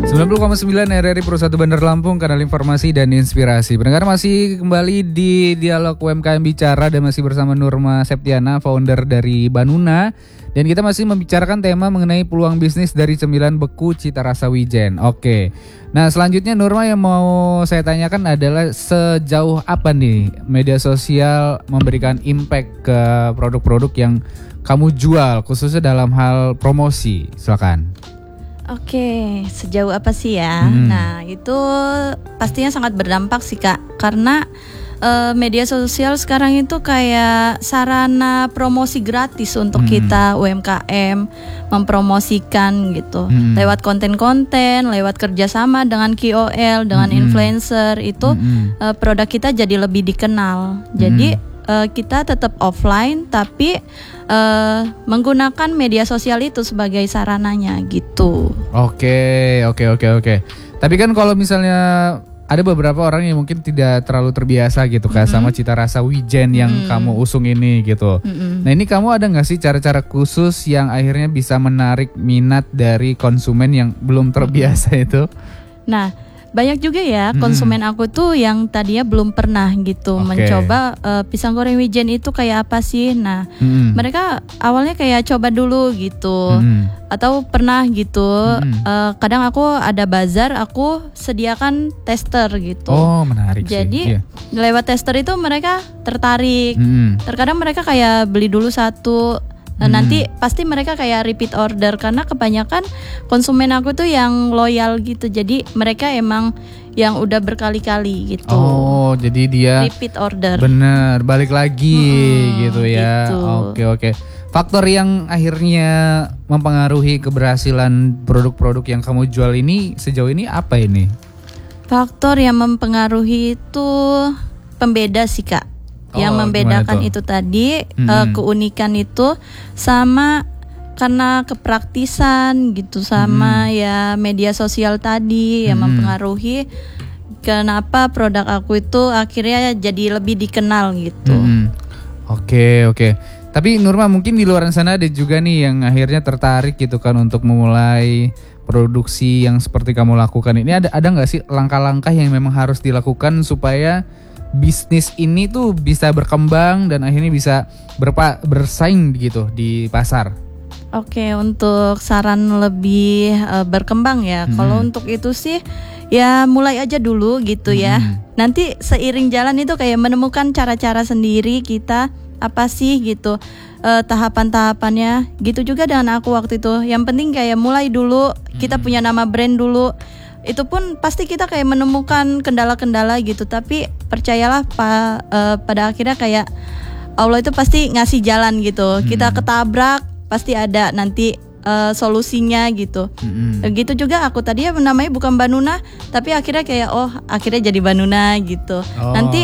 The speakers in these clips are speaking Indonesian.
90,9 RRI Pro 1 Bandar Lampung, kanal informasi dan inspirasi. Pendengar masih kembali di Dialog UMKM Bicara dan masih bersama Nurma Septiana, founder dari Banuna. Dan kita masih membicarakan tema mengenai peluang bisnis dari cemilan beku cita rasa Wijen. Oke. Nah, selanjutnya Nurma yang mau saya tanyakan adalah sejauh apa nih media sosial memberikan impact ke produk-produk yang kamu jual, khususnya dalam hal promosi. Silakan. Oke, sejauh apa sih ya? Nah, itu pastinya sangat berdampak sih Kak, karena media sosial sekarang itu kayak sarana promosi gratis untuk kita UMKM mempromosikan gitu, lewat konten-konten, lewat kerjasama dengan KOL, dengan influencer itu produk kita jadi lebih dikenal. Jadi kita tetap offline tapi menggunakan media sosial itu sebagai sarananya gitu. Oke. Tapi kan kalau misalnya ada beberapa orang yang mungkin tidak terlalu terbiasa gitu kan sama cita rasa Wijen yang kamu usung ini gitu. Nah, ini kamu ada nggak sih cara-cara khusus yang akhirnya bisa menarik minat dari konsumen yang belum terbiasa itu? Nah, banyak juga ya konsumen aku tuh yang tadinya belum pernah gitu mencoba pisang goreng Wijen itu kayak apa sih. Nah, mereka awalnya kayak coba dulu gitu. Atau pernah gitu, kadang aku ada bazar, aku sediakan tester gitu. Oh, menarik sih. Jadi lewat tester itu mereka tertarik. Terkadang mereka kayak beli dulu satu. Nanti pasti mereka kayak repeat order karena kebanyakan konsumen aku tuh yang loyal gitu. Jadi mereka emang yang udah berkali-kali gitu. Oh, jadi dia repeat order. Bener, balik lagi gitu ya. Gitu. Oke. Faktor yang akhirnya mempengaruhi keberhasilan produk-produk yang kamu jual ini sejauh ini apa ini? Faktor yang mempengaruhi itu pembeda sih Kak. Yang membedakan itu tadi keunikan itu sama karena kepraktisan gitu, sama ya media sosial tadi yang mempengaruhi kenapa produk aku itu akhirnya jadi lebih dikenal gitu. Oke. Tapi Nurma, mungkin di luar sana ada juga nih yang akhirnya tertarik gitu kan untuk memulai produksi yang seperti kamu lakukan. Ini ada nggak sih langkah-langkah yang memang harus dilakukan supaya bisnis ini tuh bisa berkembang dan akhirnya bisa bersaing gitu di pasar? Oke, untuk saran lebih berkembang ya. Kalau untuk itu sih ya mulai aja dulu gitu ya. Nanti seiring jalan itu kayak menemukan cara-cara sendiri kita apa sih gitu, tahapan-tahapannya. Gitu juga dengan aku waktu itu. Yang penting kayak mulai dulu, kita punya nama brand dulu. Itu pun pasti kita kayak menemukan kendala-kendala gitu, tapi percayalah pada akhirnya kayak Allah itu pasti ngasih jalan gitu. Kita ketabrak pasti ada nanti solusinya gitu. Gitu juga aku tadi ya namanya bukan Banuna, tapi akhirnya kayak akhirnya jadi Banuna gitu. Nanti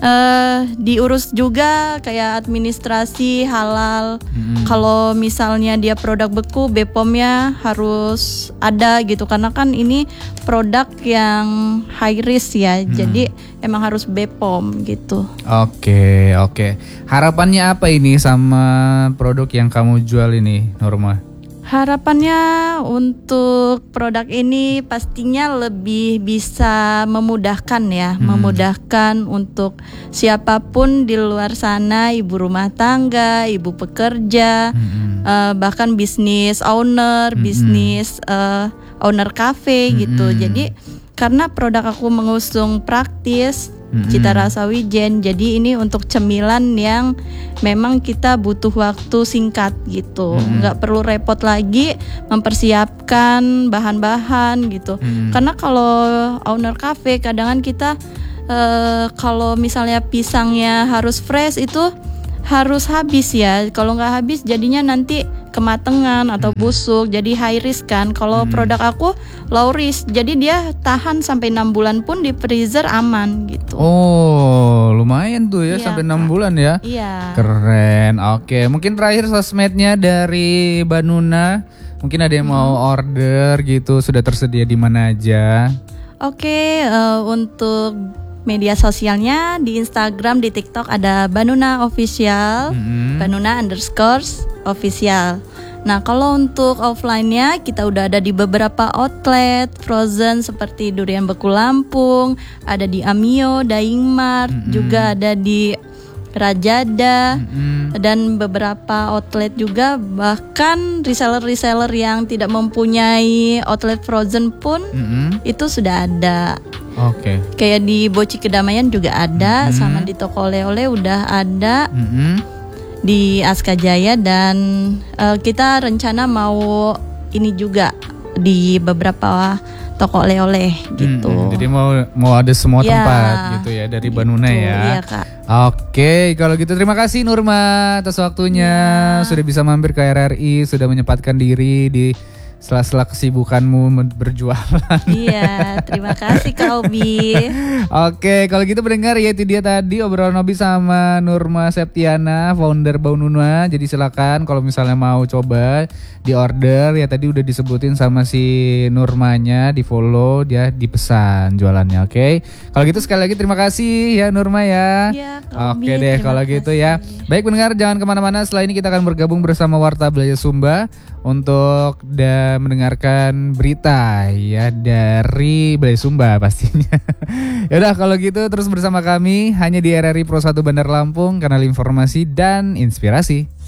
diurus juga kayak administrasi halal. Kalau misalnya dia produk beku, BPOM-nya harus ada gitu, karena kan ini produk yang high risk ya. Jadi emang harus BPOM gitu. Oke. Harapannya apa ini sama produk yang kamu jual ini, Norma? Harapannya untuk produk ini pastinya lebih bisa memudahkan ya, memudahkan untuk siapapun di luar sana, ibu rumah tangga, ibu pekerja, bahkan bisnis owner, bisnis owner cafe gitu. Jadi karena produk aku mengusung praktis, cita rasa Wijen, jadi ini untuk cemilan yang memang kita butuh waktu singkat gitu, nggak perlu repot lagi mempersiapkan bahan-bahan gitu. Karena kalau owner cafe kadang kita kalau misalnya pisangnya harus fresh itu harus habis ya. Kalau nggak habis jadinya nanti kematangan atau busuk, jadi high risk kan. Kalau produk aku low risk, jadi dia tahan sampai 6 bulan pun di freezer aman gitu. Oh, lumayan tuh ya, sampai 6 bulan ya. Iya. Keren. Oke, mungkin terakhir sosmednya dari Banuna, mungkin ada yang mau order gitu, sudah tersedia di mana aja? Oke, untuk media sosialnya di Instagram, di TikTok ada Banuna Official, Banuna_official. Nah, kalau untuk offline-nya kita udah ada di beberapa outlet frozen seperti Durian Beku Lampung, ada di Amio, Dying Mart, juga ada di Rajada, dan beberapa outlet juga, bahkan reseller-reseller yang tidak mempunyai outlet frozen pun itu sudah ada. Oke. Kayak di Boci Kedamaian juga ada, sama di toko oleh-oleh udah ada, di Aska Jaya, dan kita rencana mau ini juga di beberapa toko oleh-oleh gitu. Jadi mau ada semua tempat gitu ya dari gitu, Banuna ya. Iya, Kak. Oke, kalau gitu terima kasih Nurma atas waktunya, sudah bisa mampir ke RRI, sudah menyempatkan diri di sela-sela kesibukanmu berjualan. Iya, terima kasih Kak Obi. Oke, kalau gitu pendengar, ya itu dia tadi obrolan Obi sama Nurma Septiana, founder Banuna. Jadi silakan kalau misalnya mau coba di order, ya tadi udah disebutin sama si Nurmanya, di follow, dia dipesan jualannya. Oke, kalau gitu sekali lagi terima kasih ya Nurma ya. Iya, Kak Obi, Oke deh kalau gitu ya. Baik pendengar, jangan kemana-mana. Setelah ini kita akan bergabung bersama Warta Belajar Sumba untuk mendengarkan berita ya dari Balai Sumba pastinya. Yaudah kalau gitu terus bersama kami hanya di RRI Pro 1 Bandar Lampung, kanal informasi dan inspirasi.